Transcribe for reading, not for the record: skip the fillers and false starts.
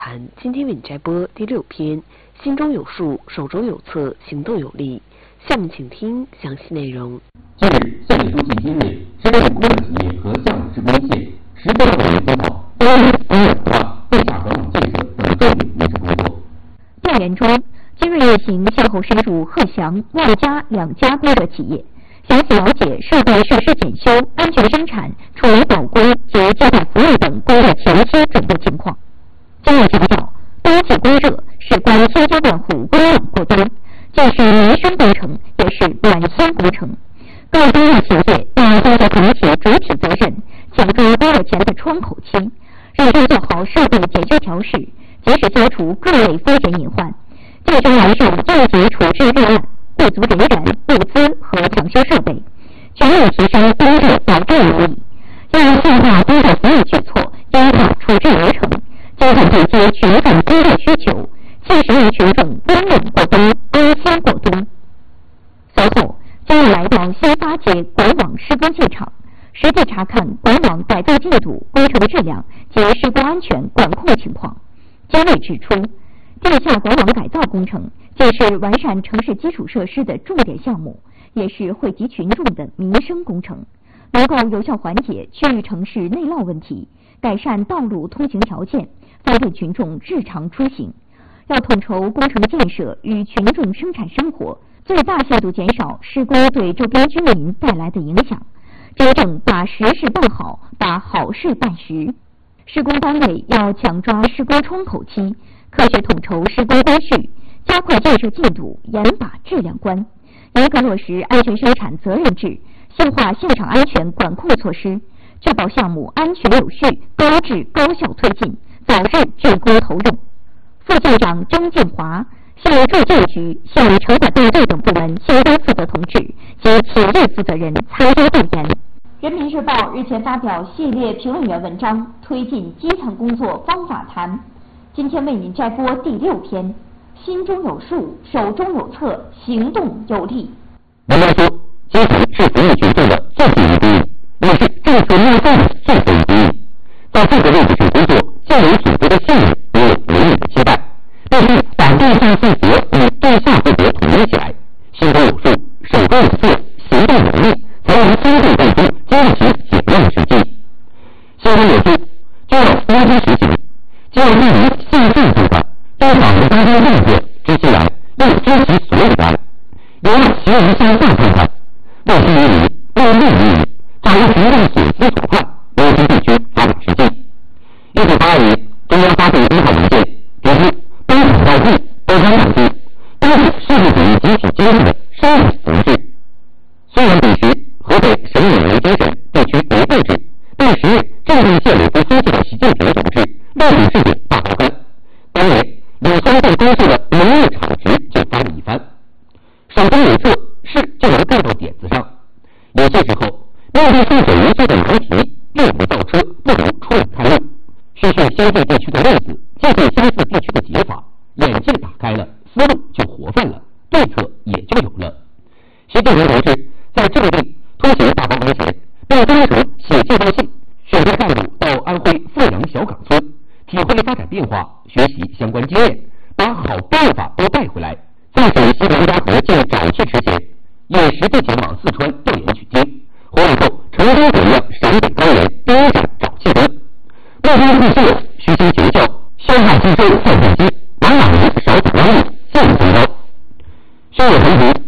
谈今天为你摘播第6篇，心中有数，手中有册，行动有力。下面请听详细内容。 近日，县委书记今日支持工业企业和项目施工线10多个人检讨工业化、地下河网建设等重点民生工作。 调研中，今日夜行先后深入鹤翔、万家2家规模企业，详细了解设备设施检修、安全生产、处理保规及接待服务等工作前期准备情况。今日强调，冬季供热事关千家万户供暖过冬，既是民生工程，也是暖心工程。各工业企业要肩负团体主体责任，抢住供热前的窗口期，认真做好设备检修调试，及时消除各类风险隐患，尽身完善应急处置预案，备足人员、物资和抢修设备，全面提升供热保障能力。要细化工作服务举措，优化处置流程，精准对接群众工作需求，切实让群众温暖过冬、安心过冬。随后，将要来到新发掘管网施工现场，实地查看管网改造进度、工程质量及施工安全管控情况。将未指出，地下管网改造工程既是完善城市基础设施的重点项目，也是惠及群众的民生工程，能够有效缓解区域城市内涝问题，改善道路通行条件，方便群众日常出行。要统筹工程建设与群众生产生活，最大限度减少施工对周边居民带来的影响，真正把实事办好，把好事办实。施工单位要抢抓施工窗口期，科学统筹施工工序，加快建设进度，严把质量关，严格落实安全生产责任制，细化现场安全管控措施，确保项目安全有序、高质高效推进，早日竣工投用。副县长张建华向住建局、向城管大队等部门相关负责同志及企业负责人参加调研。人民日报日前发表系列评论员文章，推进基层工作方法谈。今天为您摘播第6篇，心中有数，手中有册，行动有力。 文章说，基层是服务群众的最后一公里，也是政策目标的最后一公里。在这个位置上工作，既有挺足的信任，也有无力的期待，必须把地下负责与地下负责统一起来，心中有数，手中有册，行动有力，才能真正干出坚持简练的实际。心中有数，就要公开实行，就要利于线上做法，对法律当中任何知其然，又知其所以然，也要学一下大看看，为心于理，为利于理，掌握行动所思所盼，优先地区发展实际。1982年，中央发布1号文件，指出东厂到户，东山到地，都是社会主义集体经济的生产形式。虽然彼时河北省委为精神地区为政治，但时任政治县委副书记的习近平同志力主试点大高干，当年有3份公示的农业产值就发了一番。手中有册，事就能干到点子上。有些时候，面对束手无策的难题，越不造车，不如出来开路。学学先进地区的例子，借鉴相似地区的解法，眼界打开了，思路就活泛了，对策也就有了。习近平同志在这里推行大包围前，并专程写介绍信，选派干部到安徽阜阳小岗村，体会发展变化，学习相关经验，把好办法都带回来。在省西南家河建沼气池前，也实地前往四川调研取经，回来后成功点亮陕北高原第1盏沼气灯。目标是是虚心求教，消化吸收再换机，把老人少走弯路，再增高。胸有成竹，